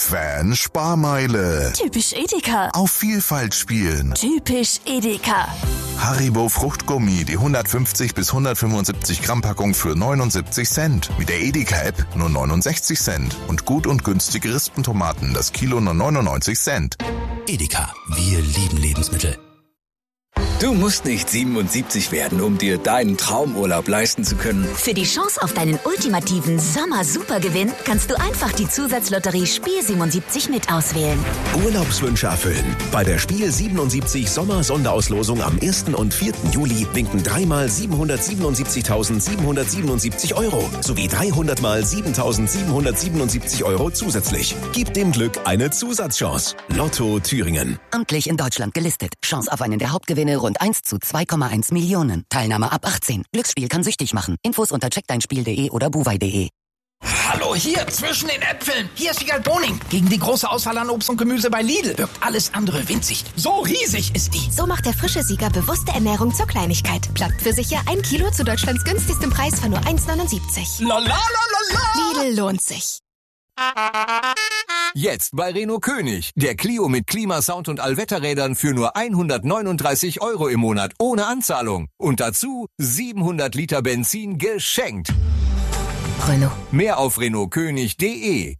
Fan Sparmeile. Typisch Edeka. Auf Vielfalt spielen. Typisch Edeka. Haribo Fruchtgummi, die 150 bis 175 Gramm Packung für 79 Cent. Mit der Edeka-App nur 69 Cent. Und gut und günstige Rispentomaten, das Kilo nur 99 Cent. Edeka, wir lieben Lebensmittel. Du musst nicht 77 werden, um dir deinen Traumurlaub leisten zu können. Für die Chance auf deinen ultimativen Sommer-Supergewinn kannst du einfach die Zusatzlotterie Spiel 77 mit auswählen. Urlaubswünsche erfüllen. Bei der Spiel 77 Sommer-Sonderauslosung am 1. und 4. Juli winken 3-mal 777.777 Euro sowie 300-mal 7.777 Euro zusätzlich. Gib dem Glück eine Zusatzchance. Lotto Thüringen. Amtlich in Deutschland gelistet. Chance auf einen der Hauptgewinne rund 1 zu 2,1 Millionen. Teilnahme ab 18. Glücksspiel kann süchtig machen. Infos unter checkdeinspiel.de oder buwei.de. Hallo, hier, zwischen den Äpfeln. Hier ist Wiegald Boning. Gegen die große Auswahl an Obst und Gemüse bei Lidl wirkt alles andere winzig. So riesig ist die. So macht der frische Sieger bewusste Ernährung zur Kleinigkeit. Plagt für sich ja 1 Kilo zu Deutschlands günstigstem Preis von nur 1,79. Lala. Lidl lohnt sich. Jetzt bei Renault König. Der Clio mit Klimasound und Allwetterrädern für nur 139 Euro im Monat ohne Anzahlung. Und dazu 700 Liter Benzin geschenkt. Renault. Mehr auf renaultkönig.de.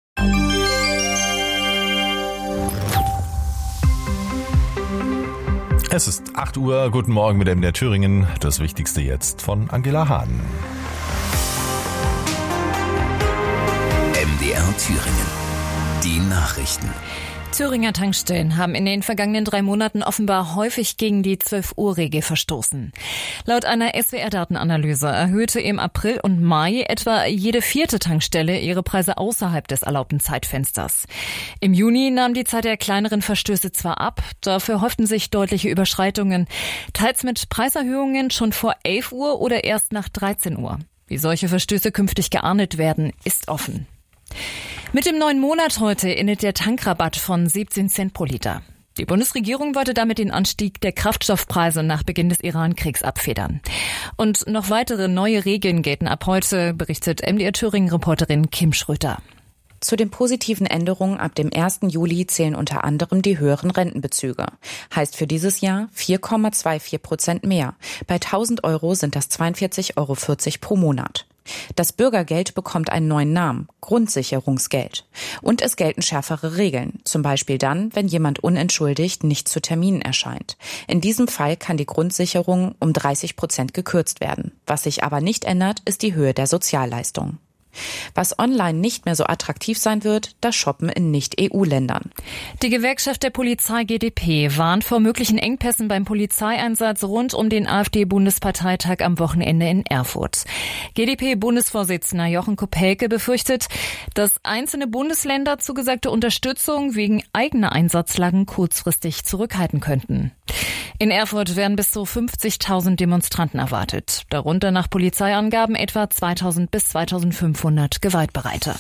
Es ist 8 Uhr. Guten Morgen mit MDR Thüringen. Das Wichtigste jetzt von Angela Hahn. MDR Thüringen. Die Nachrichten. Thüringer Tankstellen haben in den vergangenen 3 Monaten offenbar häufig gegen die 12-Uhr-Regel verstoßen. Laut einer SWR-Datenanalyse erhöhte im April und Mai etwa jede 4. Tankstelle ihre Preise außerhalb des erlaubten Zeitfensters. Im Juni nahm die Zahl der kleineren Verstöße zwar ab, dafür häuften sich deutliche Überschreitungen, teils mit Preiserhöhungen schon vor 11 Uhr oder erst nach 13 Uhr. Wie solche Verstöße künftig geahndet werden, ist offen. Mit dem neuen Monat heute endet der Tankrabatt von 17 Cent pro Liter. Die Bundesregierung wollte damit den Anstieg der Kraftstoffpreise nach Beginn des Iran-Kriegs abfedern. Und noch weitere neue Regeln gelten ab heute, berichtet MDR Thüringen-Reporterin Kim Schröter. Zu den positiven Änderungen ab dem 1. Juli zählen unter anderem die höheren Rentenbezüge. Heißt für dieses Jahr 4,24% mehr. Bei 1.000 Euro sind das 42,40 Euro pro Monat. Das Bürgergeld bekommt einen neuen Namen, Grundsicherungsgeld. Und es gelten schärfere Regeln, zum Beispiel dann, wenn jemand unentschuldigt nicht zu Terminen erscheint. In diesem Fall kann die Grundsicherung um 30% gekürzt werden. Was sich aber nicht ändert, ist die Höhe der Sozialleistung. Was online nicht mehr so attraktiv sein wird, das Shoppen in Nicht-EU-Ländern. Die Gewerkschaft der Polizei GdP warnt vor möglichen Engpässen beim Polizeieinsatz rund um den AfD-Bundesparteitag am Wochenende in Erfurt. GdP-Bundesvorsitzender Jochen Kopelke befürchtet, dass einzelne Bundesländer zugesagte Unterstützung wegen eigener Einsatzlagen kurzfristig zurückhalten könnten. In Erfurt werden bis zu 50.000 Demonstranten erwartet, darunter nach Polizeiangaben etwa 2.000 bis 2.500 Gewaltbereite.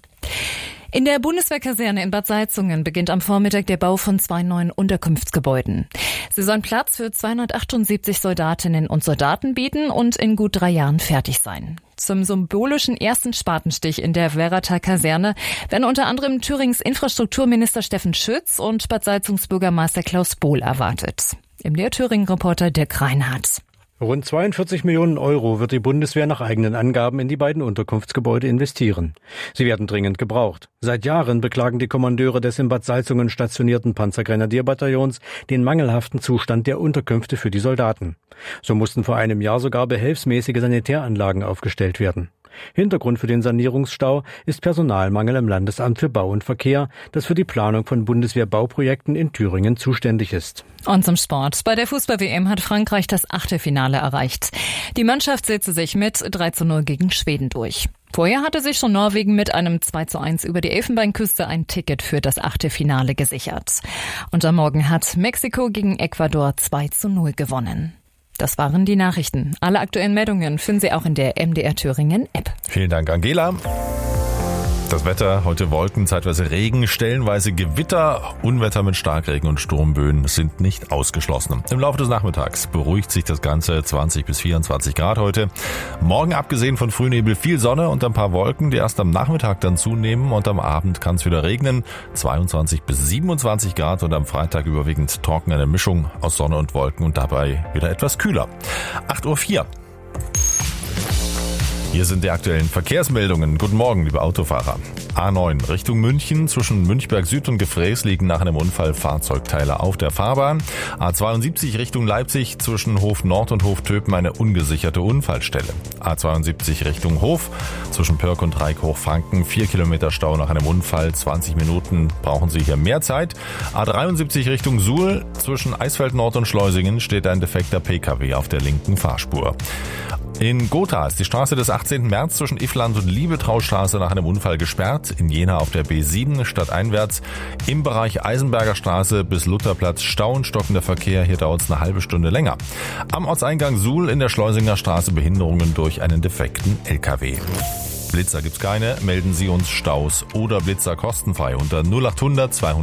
In der Bundeswehrkaserne in Bad Salzungen beginnt am Vormittag der Bau von 2 neuen Unterkunftsgebäuden. Sie sollen Platz für 278 Soldatinnen und Soldaten bieten und in gut 3 Jahren fertig sein. Zum symbolischen ersten Spatenstich in der Wehrater Kaserne werden unter anderem Thürings Infrastrukturminister Steffen Schütz und Bad Salzungs Bürgermeister Klaus Bohl erwartet. MDR Thüringen-Reporter Dirk Reinhardt. Rund 42 Millionen Euro wird die Bundeswehr nach eigenen Angaben in die beiden Unterkunftsgebäude investieren. Sie werden dringend gebraucht. Seit Jahren beklagen die Kommandeure des in Bad Salzungen stationierten Panzergrenadierbataillons den mangelhaften Zustand der Unterkünfte für die Soldaten. So mussten vor einem Jahr sogar behelfsmäßige Sanitäranlagen aufgestellt werden. Hintergrund für den Sanierungsstau ist Personalmangel im Landesamt für Bau und Verkehr, das für die Planung von Bundeswehrbauprojekten in Thüringen zuständig ist. Und zum Sport. Bei der Fußball-WM hat Frankreich das Achtelfinale erreicht. Die Mannschaft setzte sich mit 3:0 gegen Schweden durch. Vorher hatte sich schon Norwegen mit einem 2:1 über die Elfenbeinküste ein Ticket für das Achtelfinale gesichert. Und am Morgen hat Mexiko gegen Ecuador 2:0 gewonnen. Das waren die Nachrichten. Alle aktuellen Meldungen finden Sie auch in der MDR Thüringen App. Vielen Dank, Angela. Das Wetter, heute Wolken, zeitweise Regen, stellenweise Gewitter, Unwetter mit Starkregen und Sturmböen sind nicht ausgeschlossen. Im Laufe des Nachmittags beruhigt sich das Ganze, 20 bis 24 Grad heute. Morgen abgesehen von Frühnebel viel Sonne und ein paar Wolken, die erst am Nachmittag dann zunehmen und am Abend kann es wieder regnen. 22 bis 27 Grad und am Freitag überwiegend trocken, eine Mischung aus Sonne und Wolken und dabei wieder etwas kühler. 8:04 Uhr. Hier sind die aktuellen Verkehrsmeldungen. Guten Morgen, liebe Autofahrer. A9 Richtung München, zwischen Münchberg Süd und Gefräß liegen nach einem Unfall Fahrzeugteile auf der Fahrbahn. A72 Richtung Leipzig, zwischen Hof Nord und Hof Töpen eine ungesicherte Unfallstelle. A72 Richtung Hof, zwischen Pörk und Reik Hochfranken 4 Kilometer Stau nach einem Unfall, 20 Minuten brauchen Sie hier mehr Zeit. A73 Richtung Suhl, zwischen Eisfeld Nord und Schleusingen steht ein defekter PKW auf der linken Fahrspur. In Gotha ist die Straße des 18. März zwischen Iffland und Liebetraustraße nach einem Unfall gesperrt. In Jena auf der B7 stadteinwärts. Im Bereich Eisenberger Straße bis Lutherplatz Stau und stockender Verkehr. Hier dauert es eine halbe Stunde länger. Am Ortseingang Suhl in der Schleusinger Straße Behinderungen durch einen defekten LKW. Blitzer gibt's keine. Melden Sie uns Staus oder Blitzer kostenfrei unter 0800 200